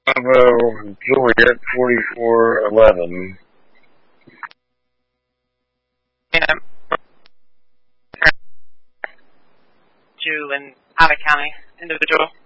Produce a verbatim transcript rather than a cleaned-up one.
Bravo, Juliet, forty-four eleven. Yeah. To an out-of-county individual.